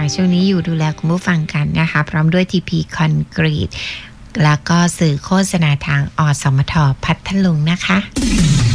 ช่วงนี้อยู่ดูแลคุณผู้ฟังกันนะคะพร้อมด้วย TP Concrete แล้วก็สื่อโฆษณาทางอสมทพัทลุงนะคะ